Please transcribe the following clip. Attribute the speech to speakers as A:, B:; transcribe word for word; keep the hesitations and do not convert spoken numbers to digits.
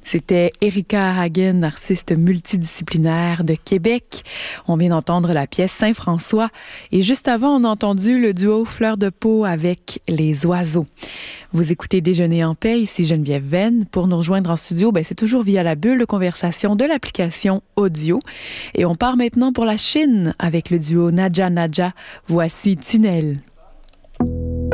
A: C'était Erika Hagen, artiste multidisciplinaire de Québec. On vient d'entendre la pièce Saint-François. Et juste avant, on a entendu le duo Fleur de Peau avec Les Oiseaux. Vous écoutez Déjeuner en paix, ici Geneviève Venn. Pour nous rejoindre en studio, ben, c'est toujours via la bulle de conversation de l'application audio. Et on part maintenant pour la Chine avec le duo Nadja Nadja. Voici Tunnel.